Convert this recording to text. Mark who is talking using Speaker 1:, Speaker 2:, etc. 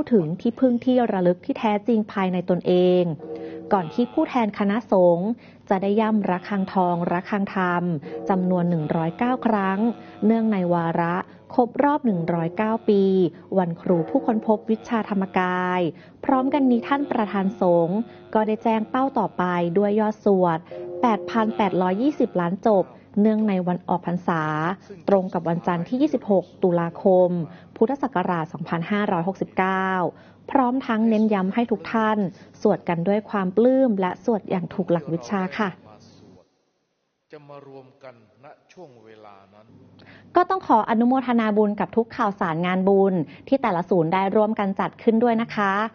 Speaker 1: ถึงที่พึ่งที่ระลึกที่แท้จริงภายในตนเอง ก่อนที่ผู้แทนคณะสงฆ์จะได้ย่ำระฆังทองระฆังธรรมจำนวน109ครั้งเนื่องในวาระครบรอบ109ปีวันครูผู้ค้นพบวิชาธรรมกายพร้อมกันนี้ท่านประธานสงฆ์ก็ได้แจ้งเป้าต่อไปด้วยยอดสวด 8,820 ล้านจบเนื่องในวันออกพรรษาตรงกับวันจันทร์ที่ 26 ตุลาคม พุทธศักราช 2569 พร้อมทั้งเน้นย้ำให้ทุกท่านสวดกันด้วยความปลื้มและสวดอย่างถูกหลักวิชาค่ะจะมารวมกันณช่วงเวลานั้นก็ต้องขออนุโมทนาบุญกับทุกข่าวสารงานบุญที่แต่ละศูนย์ได้ร่วมกันจัดขึ้นด้วยนะคะ